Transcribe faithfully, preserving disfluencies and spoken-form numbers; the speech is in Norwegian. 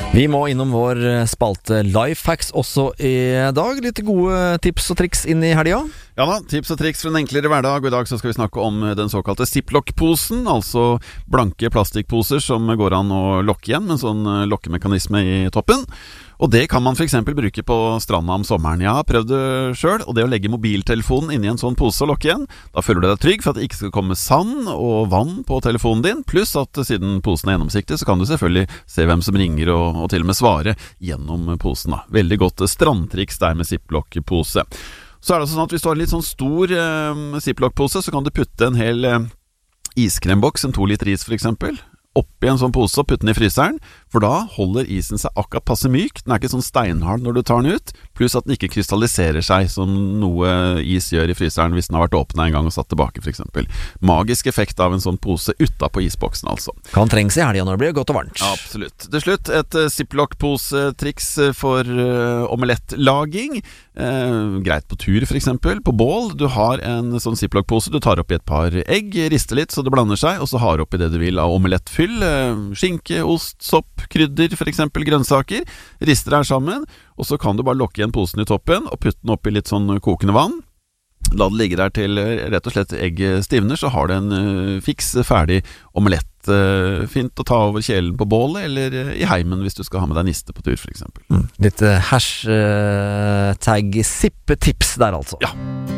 Vi må innom vår spalte Lifehacks også i dag. Litt gode tips og triks inn i helga. Ja da, tips og triks for en enklere hverdag. Og i dag så skal vi snakke om den såkalte Ziploc-posen. Altså blanke plastikkposer som går an å lokke igjen med en sånn lokkemekanisme i toppen. Og det kan man for eksempel bruke på stranda om sommeren. Jeg har prøvd det selv, og det å legge mobiltelefonen inni en sånn pose og lokke igjen, da føler du deg trygg for at det ikke skal komme sand og vann på telefonen din, pluss at siden posen er gjennomsiktig, så kan du selvfølgelig se hvem som ringer og, og til og med svare gjennom posen da. Veldig godt strandtriks der med Ziploc-pose. Så er det sånn at hvis du har en litt sånn stor eh, Ziploc-pose, så kan du putte en hel eh, iskremboks, en to liter is for eksempel, oppi en sånn pose og putte den i fryseren, for da holder isen seg akkurat passe myk. Den er ikke sånn steinhard når du tar den ut, pluss at den ikke krystalliserer seg som noe is gjør i fryseren hvis den har vært åpnet en gang og satt tilbake for eksempel. Magisk effekt av en sånn pose utenpå isboksen altså. Kan trengs i helgen når det blir godt og varmt. Ja, absolutt. Til slutt, et uh, Ziploc-pose-triks for uh, omelettlaging. Uh, greit på tur for eksempel, på bål. Du har en sånn Ziploc-pose, du tar oppi et par egg, rister litt så det blander seg, og så har oppi det du vil av omelettfyll, uh, skinke, ost, sopp, krydder, for eksempel grønnsaker, rister her sammen, og så kan du bare lokke igjen posen i toppen og putte den oppi litt sånn kokende vann. La det ligge der til rett og slett egget stivner, så har du en uh, fiks, ferdig omelett. Uh, fint å ta over kjelen på bålet, eller uh, i heimen hvis du skal ha med deg niste på tur, for eksempel. Mm. Litt uh, hashtag-sippetips der altså. Ja.